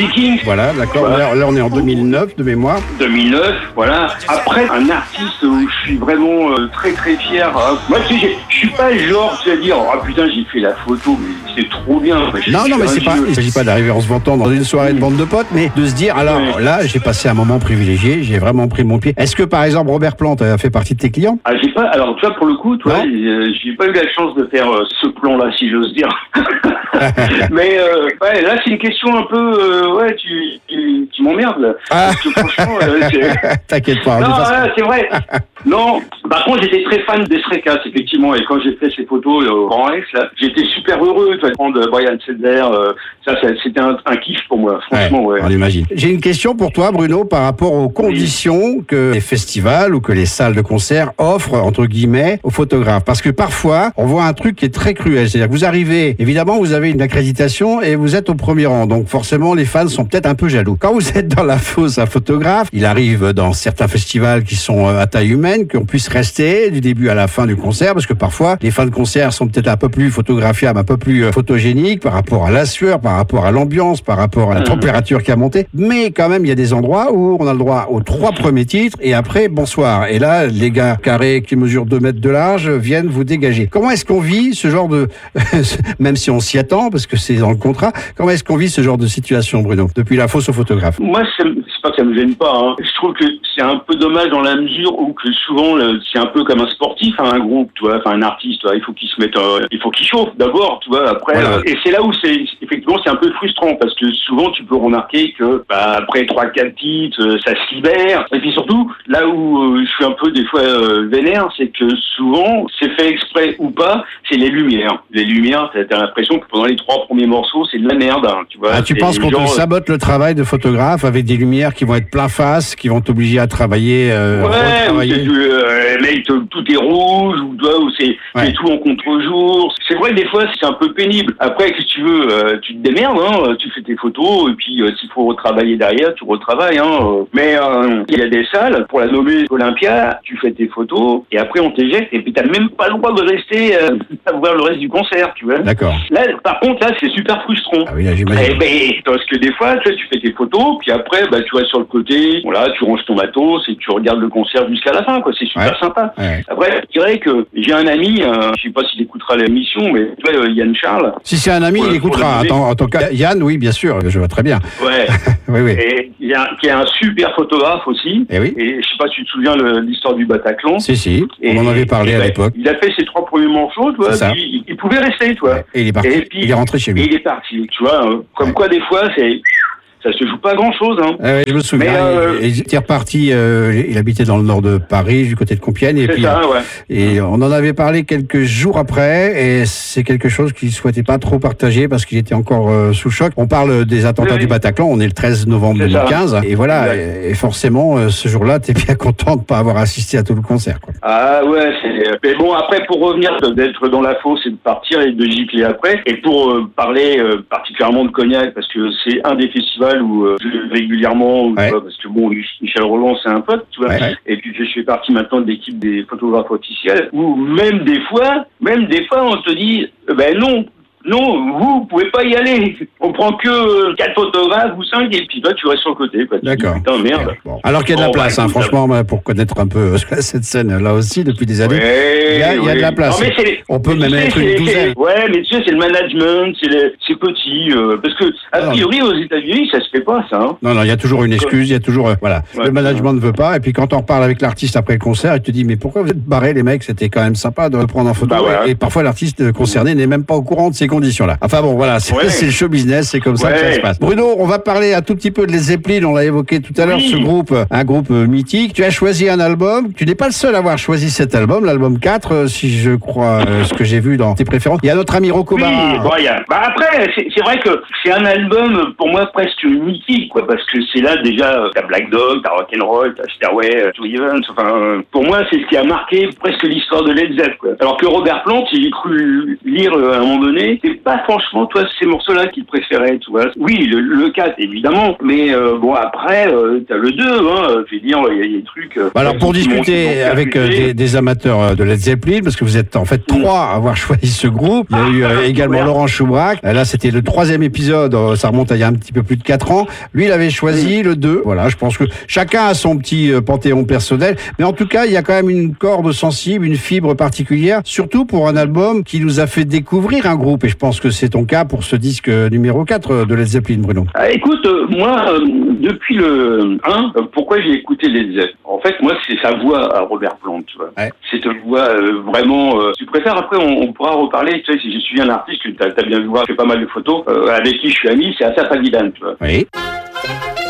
Vikings. Voilà, d'accord. Voilà. Là, on est en 2009 de mémoire. 2009, voilà. Après, un artiste où je suis vraiment très très fier. Hein. Moi, tu sais, je suis pas le genre, tu vas dire, oh putain, j'ai fait la photo, mais c'est trop bien. Non, mais il s'agit pas d'arriver en se vantant dans une soirée de bande de potes, mais de se dire, alors là, j'ai passé un moment privilégié, j'ai vraiment pris mon pied. Est-ce que, par exemple, Robert Plant a fait partie de tes clients? Ah, j'ai pas, alors, tu vois, pour le coup, toi, j'ai pas eu la chance de faire ce plan-là, si j'ose dire. Mais, ouais, là, c'est une question un peu, ouais, tu m'emmerdes, là. Parce que franchement, t'inquiète pas. Non, c'est vrai. Non, par contre, j'étais très fan d'Estrekas, effectivement, et quand j'ai fait ces photos au Grand Rex, là, j'étais super heureux de prendre Brian Setzer, c'était un kiff pour moi, franchement, ouais. On l'imagine. J'ai une question pour toi, Bruno, par rapport aux conditions que les festivals ou que les salles de concert offrent, entre guillemets, aux photographes. Parce que parfois, on voit un truc qui est très cruel. C'est-à-dire que vous arrivez, évidemment, vous avez une accréditation et vous êtes au premier rang. Donc, forcément, les fans sont peut-être un peu jaloux. Quand vous êtes dans la fosse à photographe, il arrive dans certains festivals qui sont à taille humaine, qu'on puisse rester du début à la fin du concert, parce que parfois, les fins de concert sont peut-être un peu plus photographiables, un peu plus photogéniques par rapport à la sueur, par rapport à l'ambiance, par rapport à la température qui a monté. Mais quand même, il y a des endroits où on a le droit aux 3 premiers titres et après, bonsoir. Et là, les gars carrés qui mesurent 2 mètres de large viennent vous dégager. Comment est-ce qu'on vit ce genre de... même si on s'y attend, parce que c'est dans le contrat, comment est-ce qu'on vit ce genre de situation, Bruno, depuis la fosse au photographe? Moi, c'est pas que ça me gêne pas. Hein. Je trouve que c'est un peu dommage dans la mesure où que souvent, c'est un peu comme un sportif, hein, un groupe, tu vois, enfin un artiste, tu vois, il faut qu'il se mette, il faut qu'il chauffe d'abord, tu vois, après. Voilà. Et c'est là où effectivement, c'est un peu frustrant parce que souvent, tu peux remarquer que après 3-4 titres, ça se libère. Et puis surtout, là où je suis un peu des fois vénère, c'est que souvent, c'est fait exprès ou pas, c'est les lumières. Les lumières, t'as l'impression que pendant les 3 premiers morceaux, c'est de la merde, hein, tu vois. Ah, tu penses qu'on te sabote le travail de photographe avec des lumières qui vont être plein face, qui vont t'obliger à travailler, mec, tout est rouge, ou c'est tout en contre-jour. C'est vrai que des fois, c'est un peu pénible. Après, qu'est-ce que tu veux, tu te démerdes, hein, tu fais tes photos, et puis s'il faut retravailler derrière, tu retravailles. Hein, mais il y a des salles, pour la nommer Olympia, tu fais tes photos, et après on t'éjecte, et puis t'as même pas le droit de rester à voir le reste du concert, tu vois. D'accord. Là, par contre, là, c'est super frustrant. Ah oui, là, j'imagine. Parce que des fois, tu fais tes photos, puis après, tu vas sur le côté, voilà, tu ranges ton matos, et tu regardes le concert jusqu'à la fin, quoi. C'est super sympa. Ouais. Après, je dirais que j'ai un ami, je sais pas s'il écoutera l'émission, mais tu vois, Yann Charles. Si c'est un ami, il écoutera. En tant que Yann, oui, bien sûr, je vois très bien. Ouais. oui. Et qui est un super photographe aussi. Et oui. Et je sais pas si tu te souviens de l'histoire du Bataclan. Si. On en avait parlé à l'époque. Il a fait ses 3 premiers morceaux, tu vois. Puis il pouvait rester, tu vois. Et il est parti. Et puis, il est rentré chez lui. Et il est parti, tu vois. Comme quoi, des fois, ça se joue pas grand-chose, hein. Ouais, je me souviens. Il était reparti. Il habitait dans le nord de Paris, du côté de Compiègne, et puis et on en avait parlé quelques jours après. Et c'est quelque chose qu'il souhaitait pas trop partager parce qu'il était encore sous choc. On parle des attentats du Bataclan. On est le 13 novembre 2015, et voilà. Et forcément, ce jour-là, t'es bien content de pas avoir assisté à tout le concert, quoi. Ah ouais. Mais bon, après, pour revenir d'être dans la fosse et de partir et de gicler après, et pour parler particulièrement de Cognac, parce que c'est un des festivals où je vais régulièrement, parce que bon, Michel Roland c'est un pote, tu vois, et puis je fais partie maintenant de l'équipe des photographes officiels, où même des fois on te dit, non, vous pouvez pas y aller. On prend que 4 photographes ou 5 et puis toi tu restes sur le côté. Quoi. D'accord. Putain, merde. Bon. Alors qu'il y a de la place, franchement, pour connaître un peu cette scène là aussi depuis des années. Il y a de la place. Non, on peut même être une douzaine. Ouais, mais tu sais, c'est le management, c'est petit. Parce que a priori aux États-Unis, ça se fait pas ça. Hein. Non, il y a toujours une excuse, il y a toujours le management ne veut pas. Et puis quand on reparle avec l'artiste après le concert, il te dit mais pourquoi vous êtes barrés les mecs? C'était quand même sympa de le prendre en photo. Et parfois l'artiste concerné n'est même pas au courant de ces conditions-là. Enfin bon, voilà, c'est le show business, c'est comme ça que ça se passe. Bruno, on va parler un tout petit peu de Les Zeppelin, on l'a évoqué tout à l'heure, ce groupe, un groupe mythique. Tu as choisi un album, tu n'es pas le seul à avoir choisi cet album, l'album 4, si je crois ce que j'ai vu dans tes préférences. Il y a notre ami Rocco Barra. Après, c'est vrai que c'est un album, pour moi, presque mythique, quoi, parce que c'est là déjà, t'as Black Dog, t'as Rock'n'Roll, t'as Stairway to Heaven, enfin, pour moi, c'est ce qui a marqué presque l'histoire de Led Zeppelin, quoi. Alors que Robert Plant, j'ai cru lire à un moment donné c'était pas franchement, toi, ces morceaux-là qu'il préférait, tu vois. Oui, le 4, évidemment, mais bon, après, t'as le 2, hein, je veux dire, il y a des trucs... Alors, pour discuter avec des amateurs de Led Zeppelin, parce que vous êtes en fait 3 à avoir choisi ce groupe, il y a eu également Laurent Schubrak, là c'était le 3e épisode, ça remonte à il y a un petit peu plus de 4 ans, lui il avait choisi le 2, voilà, je pense que chacun a son petit panthéon personnel, mais en tout cas, il y a quand même une corde sensible, une fibre particulière, surtout pour un album qui nous a fait découvrir un groupe, et je pense que c'est ton cas pour ce disque numéro 4 de Led Zeppelin, Bruno. Écoute, moi, depuis le 1, pourquoi j'ai écouté Led Zeppelin? En fait, moi, c'est sa voix à Robert Plant, tu vois. Ouais. C'est une voix vraiment... tu préfères, après, on pourra reparler, tu sais, si je suis un artiste, tu as bien vu voir, je fais pas mal de photos, avec qui je suis ami, c'est Asaf Avidan, tu vois. Oui.